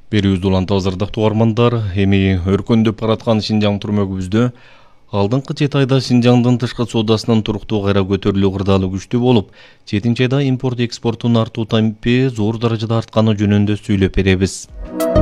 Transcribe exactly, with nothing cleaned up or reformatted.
Берүүбүздү улантабыз ардактуу угармандар. Эми өркөндөп бараткан Шинжаң түрмөгүбүздө алдыңкы жети айда Шинжаңдын тышкы соодасынын туруктуу кайра көтөрүлүү кырдаалы күчтүү болуп, жетинчи айда импорт экспорттун артуу темпи зор даражада артканы жөнүндө сүйлөп беребиз.